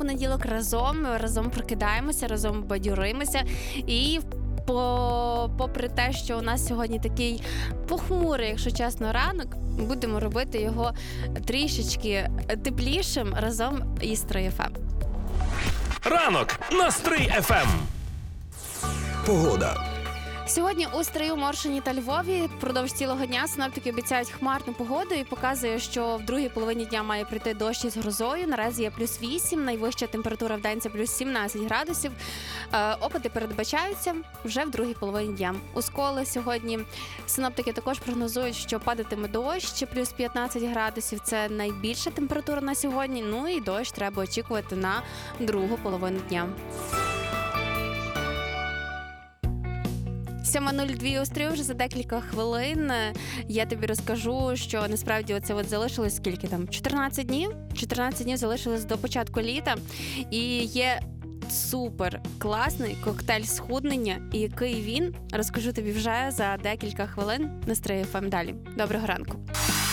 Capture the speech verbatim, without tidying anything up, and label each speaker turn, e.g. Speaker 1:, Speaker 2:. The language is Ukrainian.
Speaker 1: понеділок разом, разом прокидаємося, разом бадьоримося і по, попри те, що у нас сьогодні такий похмурий, якщо чесно, ранок, будемо робити його трішечки теплішим разом із Стрий еф ем.
Speaker 2: Ранок на Стрий еф ем.
Speaker 3: Погода.
Speaker 1: Сьогодні у Стрию, Моршині та Львові впродовж цілого дня синоптики обіцяють хмарну погоду і показує, що в другій половині дня має прийти дощ із грозою. Наразі є плюс вісім, найвища температура в день – це плюс сімнадцять градусів. Е, опади передбачаються вже в другій половині дня. У Сколі сьогодні синоптики також прогнозують, що падатиме дощ, плюс п'ятнадцять градусів – це найбільша температура на сьогодні. Ну і дощ треба очікувати на другу половину дня. сьома нуль два у Стрию, вже за декілька хвилин я тобі розкажу, що насправді оце от залишилось скільки там? чотирнадцять днів? чотирнадцять днів залишилось до початку літа. І є супер класний коктейль схуднення. І який він, розкажу тобі вже за декілька хвилин на Стрий еф ем далі. Доброго ранку.